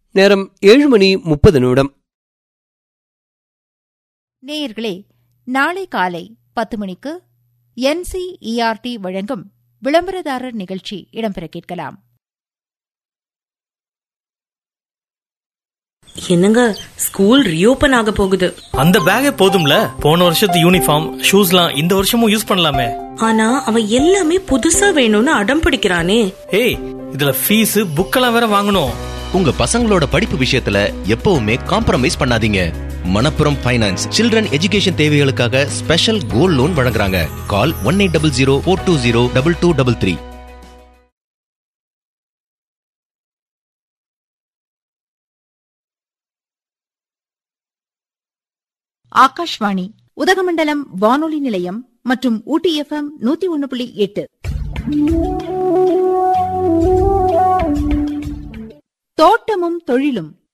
நேரம் 7:30. நேயர்களே, நாளை காலை 10 மணிக்கு NCERT வழங்கும் விளம்பரதாரர் நிகழ்ச்சி இடம்பெற கேட்கலாம். என்னங்க, ஸ்கூல் ரீஓபன் ஆக போகுது. அந்த பேக்கே போதும்ல, போன வருஷத்து யூனிஃபார்ம் ஷூஸ்லாம் இந்த வருஷமும் யூஸ் பண்ணலாமே. ஆனா அவன் எல்லாமே புதுசா வேணும்னு அடம் பிடிக்கிறானே. ஏய், இதுல ஃபீஸ் புக்கெல்லாம் வேற வாங்கணும். உங்க பசங்களோட படிப்பு விஷயத்துல எப்பவுமே காம்ப்ரமைஸ் பண்ணாதீங்க. மணப்புரம் ஃபைனான்ஸ் சில்ட்ரன் எஜுகேஷன் தேவைகளுக்காக ஸ்பெஷல் கோல்ட் லோன் வழங்குறாங்க. கால் 1800-420-2233. ஆகாஷ்வாணி உதகமண்டலம் வானொலி நிலையம் மற்றும் ஊட்டி FM 101.8. தோட்டமும் தொழிலும்